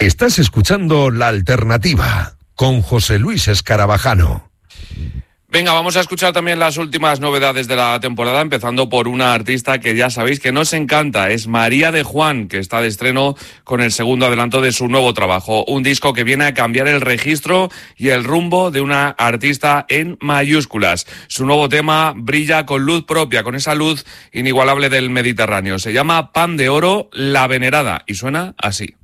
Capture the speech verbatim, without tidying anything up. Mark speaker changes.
Speaker 1: Estás escuchando La Alternativa con José Luis Escarabajano.
Speaker 2: Venga, vamos a escuchar también las últimas novedades de la temporada, empezando por una artista que ya sabéis que nos encanta, es María de Juan, que está de estreno con el segundo adelanto de su nuevo trabajo, un disco que viene a cambiar el registro y el rumbo de una artista en mayúsculas. Su nuevo tema brilla con luz propia, con esa luz inigualable del Mediterráneo. Se llama Pan de Oro, La Venerada, y suena así.